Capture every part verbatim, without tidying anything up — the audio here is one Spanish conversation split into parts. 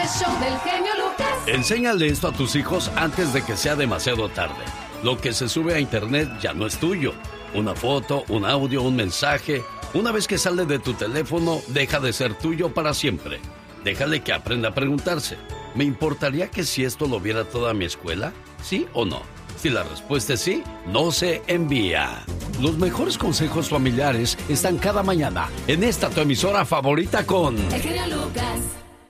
show del genio Lucas. Enséñale esto a tus hijos antes de que sea demasiado tarde. Lo que se sube a internet ya no es tuyo. Una foto, un audio, un mensaje. Una vez que sale de tu teléfono, deja de ser tuyo para siempre. Déjale que aprenda a preguntarse: ¿me importaría que si esto lo viera toda mi escuela? ¿Sí o no? Si la respuesta es sí, no se envía. Los mejores consejos familiares están cada mañana en esta tu emisora favorita con... El genio Lucas.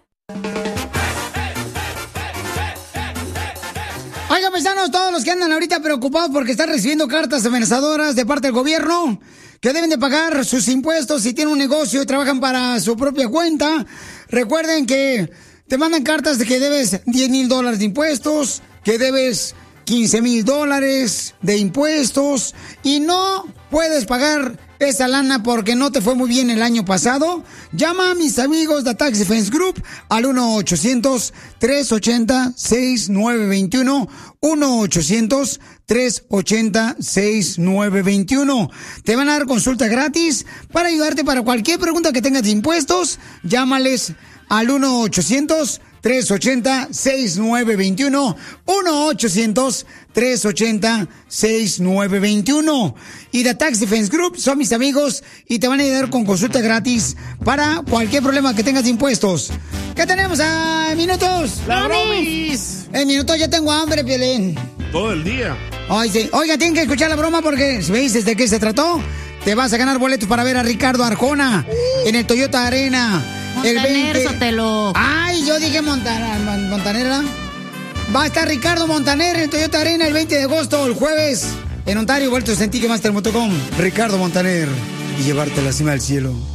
Oigan, paisanos, todos los que andan ahorita preocupados porque están recibiendo cartas amenazadoras de parte del gobierno, que deben de pagar sus impuestos si tienen un negocio y trabajan para su propia cuenta. Recuerden que te mandan cartas de que debes diez mil dólares de impuestos, que debes quince mil dólares de impuestos y no puedes pagar esa lana porque no te fue muy bien el año pasado. Llama a mis amigos de Tax Defense Group al uno ochocientos, tres ochenta, sesenta y nueve veintiuno, uno ochocientos, tres ochenta, sesenta y nueve veintiuno. Te van a dar consulta gratis para ayudarte para cualquier pregunta que tengas de impuestos. Llámales al uno ochocientos, tres ochenta, sesenta y nueve veintiuno, uno ochocientos, tres ochenta, sesenta y nueve veintiuno. Y The Tax Defense Group son mis amigos y te van a ayudar con consulta gratis para cualquier problema que tengas de impuestos. ¿Qué tenemos a minutos? ¡La bromis! En minutos ya tengo hambre, Piolín. Todo el día. Ay, sí. Oiga, tienen que escuchar la broma porque si me dices de qué se trató, te vas a ganar boletos para ver a Ricardo Arjona uh. en el Toyota Arena. Montaner, el veinte... Sotelo. Ay, yo dije Montana, Montanera. Va a estar Ricardo Montaner en el Toyota Arena el veinte de agosto, el jueves, en Ontario, vueltos en Ticketmaster punto com. Ricardo Montaner. Y llevarte a la cima del cielo.